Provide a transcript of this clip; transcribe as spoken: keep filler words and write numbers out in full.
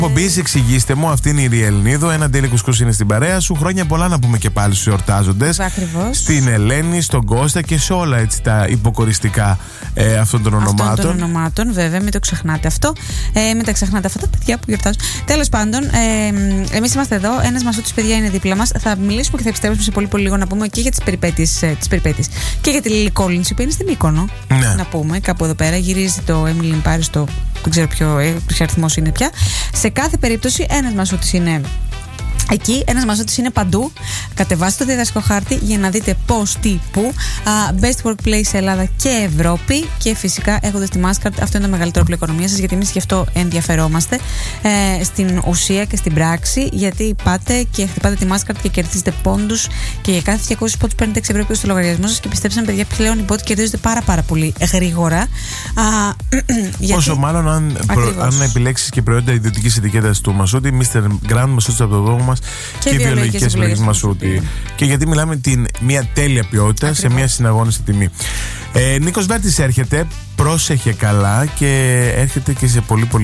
Πομπής, εξηγήστε μου, αυτή είναι η Ριέλ Νίδο. Ένα τέλειο κουσκούς είναι στην παρέα σου. Χρόνια πολλά να πούμε και πάλι στους εορτάζοντες. Ακριβώς. Στην Ελένη, στον Κώστα και σε όλα έτσι τα υποκοριστικά ε, αυτών των ονομάτων. Αυτών των ονομάτων, βέβαια, μην το ξεχνάτε αυτό. Ε, μην τα ξεχνάτε αυτά τα παιδιά που γιορτάζουν. Τέλος πάντων, ε, εμείς είμαστε εδώ. Ένας Μασούτης, παιδιά, είναι δίπλα μας. Θα μιλήσουμε και θα επιστρέψουμε σε πολύ πολύ λίγο να πούμε και για τις περιπέτειες, ε, τις περιπέτειες. Και για τη Λίλι Κόλλινς, η οποία είναι στην Μύκονο. Ναι. Να πούμε, κάπου εδώ πέρα γυρίζει το Emily in Paris, στο δεν ξέρω ποιο, ε, ποιο αριθμός είναι πια. Σε κάθε περίπτωση, ένας Μασούτης είναι εκεί, ένας Μασούτης είναι παντού. Κατεβάστε το διδασκικό χάρτη για να δείτε πώς, τι, πού. Uh, best workplace σε Ελλάδα και Ευρώπη. Και φυσικά έχοντας τη Mastercard, αυτό είναι το μεγαλύτερο όπλο οικονομίας σας, γιατί εμείς γι' αυτό ενδιαφερόμαστε ε, στην ουσία και στην πράξη. Γιατί πάτε και χτυπάτε τη Mastercard και κερδίζετε πόντους, και για κάθε διακόσιους πόντους παίρνετε έξι ευρώ στο λογαριασμό σας. Και πιστέψτε με, παιδιά, πλέον οι πόντοι κερδίζονται πάρα, πάρα πολύ γρήγορα. Uh, γιατί... Όσο μάλλον αν, προ, αν επιλέξεις και προϊόντα ιδιωτικής ετικέτας του Μασούτη, μίστερ Grand Μασούτης από το δρόμο μας. Και, και βιολογικές επιλογές Μασούτη. Και γιατί μιλάμε την μια τέλεια ποιότητα. Ακριβώς. Σε μια συναγώνιστη τιμή. Ε, Νίκος Βέρτης έρχεται, πρόσεχε καλά και έρχεται και σε πολύ πολύ